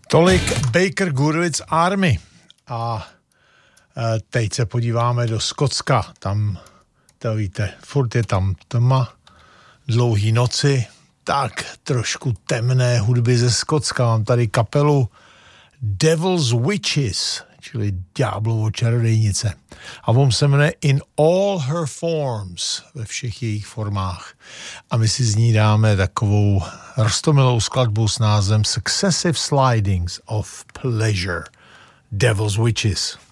Tolik Baker Gurewitz Army. A teď se podíváme do Skotska. Tam, to víte, furt je tam tma, dlouhý noci, tak trošku temné hudby ze Skotska. Mám tady kapelu Devil's Witches, čili ďáblovo čarodejnice. Album se jmenuje In All Her Forms, ve všech jejich formách. A my si z ní dáme takovou roztomilou skladbu s názvem Successive Slidings of Pleasure. Devil's Witches.